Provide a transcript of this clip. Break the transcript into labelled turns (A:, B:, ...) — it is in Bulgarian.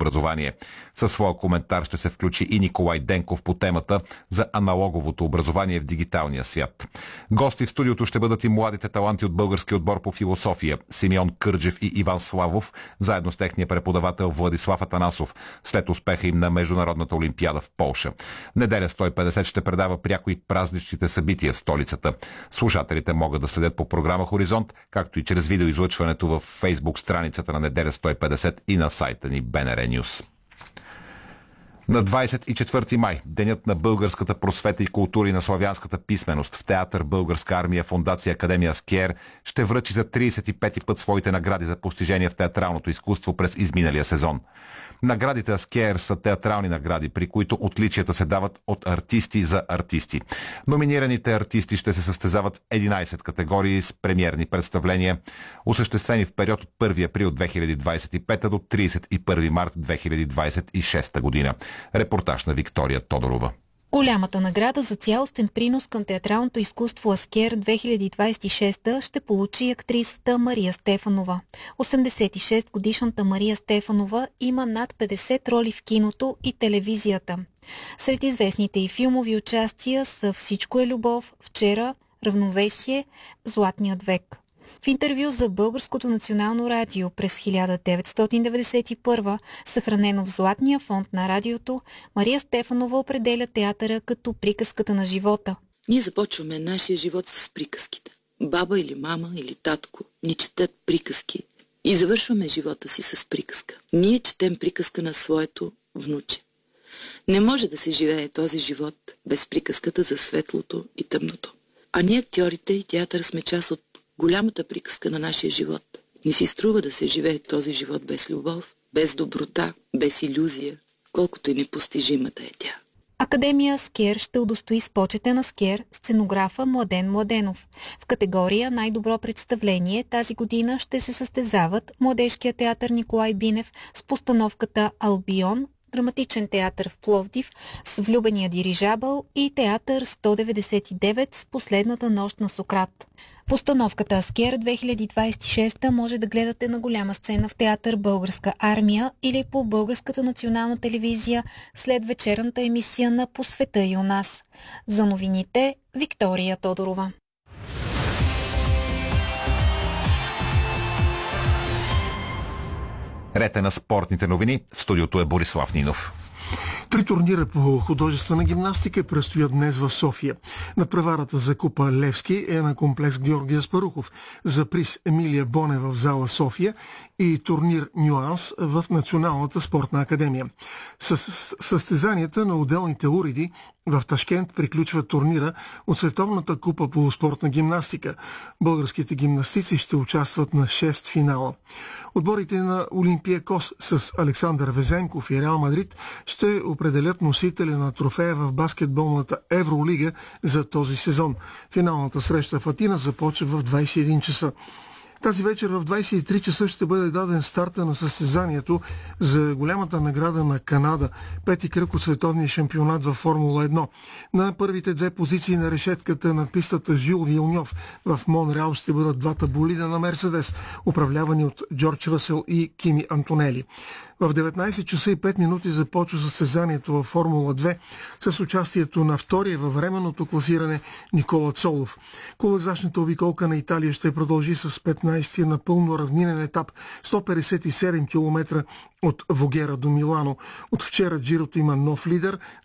A: образование. Със своя коментар ще се включи и Николай Денков по темата за аналоговото образование в дигиталния свят. Гости в студиото ще бъдат и младите таланти от българския отбор по философия Симеон Кърджев и Иван Славов, заедно с техния преподавател Владислав Атанасов, след успеха им на Международната олимпиада в Полша. Неделя 150 ще предава пряко и празничните събития в столицата. Слушателите могат да следят по програма Хоризонт, както и чрез видеоизлъчването в Фейсбук страницата на Неделя 150 и на сайта ни БНР News. На 24 май, денят на българската просвета и култура и на славянската писменост, в театър Българска армия фондация Академия Скиер ще връчи за 35-ти път своите награди за постижения в театралното изкуство през изминалия сезон. Наградите Аскер са театрални награди, при които отличията се дават от артисти за артисти. Номинираните артисти ще се състезават в 11 категории с премиерни представления, осъществени в период от 1 април 2025 до 31 март 2026 година. Репортаж на Виктория Тодорова.
B: Голямата награда за цялостен принос към театралното изкуство Аскер 2026 ще получи актрисата Мария Стефанова. 86-годишната Мария Стефанова има над 50 роли в киното и телевизията. Сред известните и филмови участия са "Всичко е любов", "Вчера", "Равновесие", "Златният век". В интервю за Българското национално радио през 1991, съхранено в Златния фонд на радиото, Мария Стефанова определя театъра като приказката на живота.
C: Ние започваме нашия живот с приказките. Баба или мама или татко ни четат приказки и завършваме живота си с приказка. Ние четем приказка на своето внуче. Не може да се живее този живот без приказката за светлото и тъмното. А ние, актьорите и театър, сме част от голямата приказка на нашия живот. Не си струва да се живее този живот без любов, без доброта, без илюзия, колкото и непостижима да е тя.
B: Академия Аскер ще удостои с почетен Аскер сценографа Младен Младенов. В категория "Най-добро представление" тази година ще се състезават Младежкия театър Николай Бинев с постановката "Албион", Драматичен театър в Пловдив с "Влюбения дирижабъл" и театър 199 с "Последната нощ на Сократ". Постановката Аскер 2026 може да гледате на голяма сцена в театър Българска армия или по Българската национална телевизия след вечерната емисия на "По света и у нас". За новините, Виктория Тодорова.
A: Рете на спортните новини. В студиото е Борислав Нинов.
D: 3 турнира по художествена гимнастика предстоят днес в София. Надпреварата за Купа Левски е на комплекс Георги Аспарухов, за приз Емилия Бонева в зала София и турнир Нюанс в Националната спортна академия. С състезанията на отделните уреди в Ташкент приключва турнира от Световната купа по спортна гимнастика. Българските гимнастици ще участват на 6 финала. Отборите на Олимпиакос с Александър Везенков и Реал Мадрид ще определят носителя на трофея в баскетболната Евролига за този сезон. Финалната среща в Атина започва в 21 часа. Тази вечер в 23 часа ще бъде даден старта на състезанието за голямата награда на Канада, 5-ти кръг от световния шампионат във Формула 1. На първите 2 позиции на решетката на пистата Жил Вилньов в Монреал ще бъдат двата болида на Мерцедес, управлявани от Джордж Ръсел и Кими Антонели. В 19 часа и 5 минути започва състезанието във Формула 2 с участието на втория във временното класиране Никола Цолов. Колезачната обиколка на Италия ще продължи с 15-тия напълно равнинен етап 157 км от Вогера до Милано. От вчера Джирото има нов лидер